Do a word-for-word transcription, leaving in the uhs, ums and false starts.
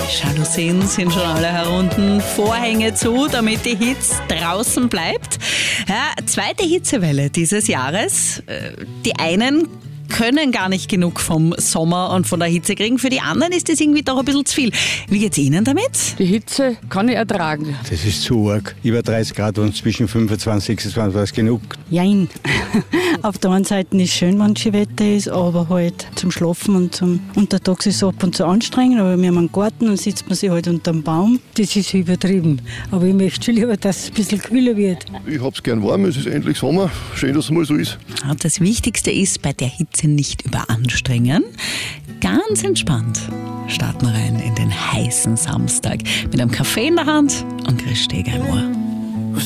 Jalousien sind schon alle herunter, Vorhänge zu, damit die Hitze draußen bleibt. Ja, zweite Hitzewelle dieses Jahres. Die einen können gar nicht genug vom Sommer und von der Hitze kriegen. Für die anderen ist das irgendwie doch ein bisschen zu viel. Wie geht's Ihnen damit? Die Hitze kann ich ertragen. Das ist zu arg. Über dreißig Grad und zwischen fünfundzwanzig und sechsundzwanzig war es genug. Jein. Auf der einen Seite ist es schön, wenn es Wetter ist, aber halt zum Schlafen und zum Untertags ist es ab und zu anstrengend. Aber wir haben einen Garten und sitzt man sich halt unter dem Baum. Das ist übertrieben. Aber ich möchte schon lieber, dass es ein bisschen kühler wird. Ich hab's gern warm, es ist endlich Sommer. Schön, dass es mal so ist. Und das Wichtigste ist, bei der Hitze nicht überanstrengen. Ganz entspannt starten rein in den heißen Samstag mit einem Kaffee in der Hand und Christ Steger im Ohr.